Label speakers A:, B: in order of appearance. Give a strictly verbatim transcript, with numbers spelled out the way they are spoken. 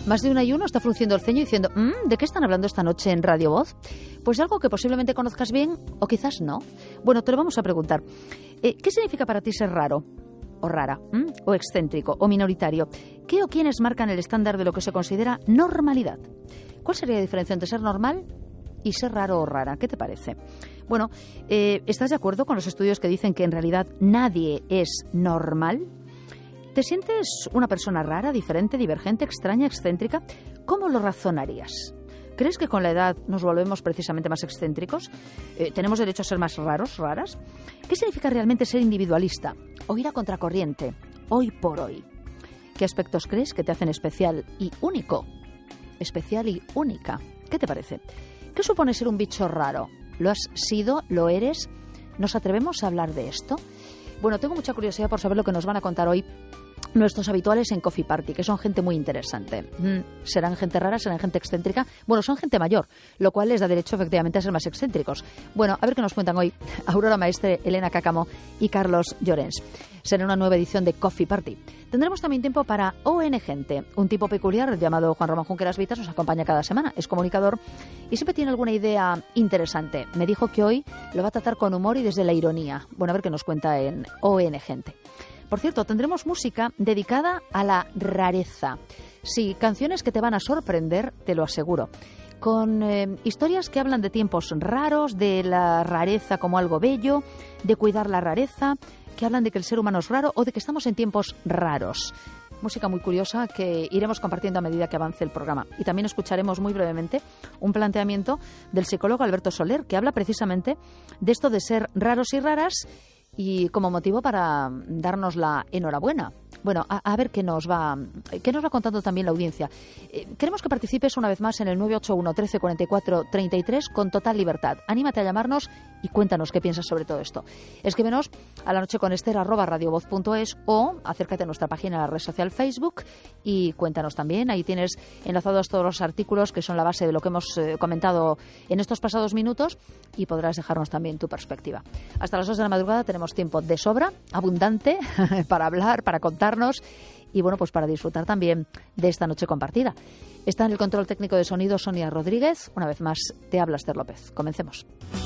A: Más de una y uno está frunciendo el ceño diciendo, mmm, ¿de qué están hablando esta noche en Radio Voz? Pues algo que posiblemente conozcas bien o quizás no. Bueno, te lo vamos a preguntar. Eh, ¿Qué significa para ti ser raro? O rara, ¿m? O excéntrico, o minoritario. ¿Qué o quiénes marcan el estándar de lo que se considera normalidad? ¿Cuál sería la diferencia entre ser normal y ser raro o rara? ¿Qué te parece? Bueno, eh, ¿estás de acuerdo con los estudios que dicen que en realidad nadie es normal? ¿Te sientes una persona rara, diferente, divergente, extraña, excéntrica? ¿Cómo lo razonarías? ¿Crees que con la edad nos volvemos precisamente más excéntricos? Eh, ¿Tenemos derecho a ser más raros, raras? ¿Qué significa realmente ser individualista? ¿O ir a contracorriente? Hoy por hoy. ¿Qué aspectos crees que te hacen especial y único? Especial y única. ¿Qué te parece? ¿Qué supone ser un bicho raro? ¿Lo has sido? ¿Lo eres? ¿Nos atrevemos a hablar de esto? Bueno, tengo mucha curiosidad por saber lo que nos van a contar hoy nuestros habituales en Coffee Party, que son gente muy interesante. Mm, ¿Serán gente rara? ¿Serán gente excéntrica? Bueno, son gente mayor, lo cual les da derecho efectivamente a ser más excéntricos. Bueno, a ver qué nos cuentan hoy Aurora Maestre, Elena Cácamo y Carlos Llorens. Será una nueva edición de Coffee Party. Tendremos también tiempo para O N Gente, un tipo peculiar llamado Juan Ramón Junqueras Vitas, nos acompaña cada semana, es comunicador y siempre tiene alguna idea interesante. Me dijo que hoy lo va a tratar con humor y desde la ironía. Bueno, a ver qué nos cuenta en O N Gente. Por cierto, tendremos música dedicada a la rareza. Sí, canciones que te van a sorprender, te lo aseguro. Con eh, historias que hablan de tiempos raros, de la rareza como algo bello, de cuidar la rareza, que hablan de que el ser humano es raro o de que estamos en tiempos raros. Música muy curiosa que iremos compartiendo a medida que avance el programa. Y también escucharemos muy brevemente un planteamiento del psicólogo Alberto Soler, que habla precisamente de esto de ser raros y raras y como motivo para darnos la enhorabuena. Bueno, a, a ver qué nos va qué nos va contando también la audiencia. Eh, queremos que participes una vez más en el nueve ocho uno, trece, cuarenta y cuatro, treinta y tres con total libertad. Anímate a llamarnos y cuéntanos qué piensas sobre todo esto. Escríbenos a la noche con Ester arroba radiovoz punto es o acércate a nuestra página en la red social Facebook y cuéntanos también. Ahí tienes enlazados todos los artículos que son la base de lo que hemos eh, comentado en estos pasados minutos y podrás dejarnos también tu perspectiva. Hasta las dos de la madrugada tenemos tiempo de sobra, abundante, para hablar, para contar y bueno, pues para disfrutar también de esta noche compartida. Está en el control técnico de sonido Sonia Rodríguez. Una vez más, te habla Ester López. Comencemos.